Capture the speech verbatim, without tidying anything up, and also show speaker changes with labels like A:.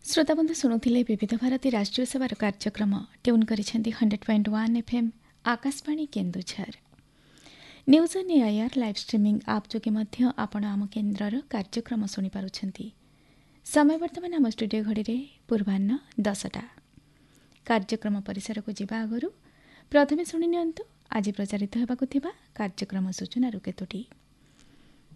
A: श्रोताबंधु शुणुले विविध भारती राष्ट्रीय सेवार कार्यक्रम tune करिसेंती hundred point one FM Akashvani Keonjhar news on AIR live streaming आप जोगे मध्य आपण आम केन्द्रर कार्यक्रम शुणी पारुछंती। समय वर्तमान आम स्टूडियो घड़ी रे पूर्वाह्न दसटा। कार्यक्रम परिसर को जिबा आगरु प्रथमे शुणी नियंतु आज प्रचारित हेबाकु थिबा कार्यक्रम सूचना केतोटी।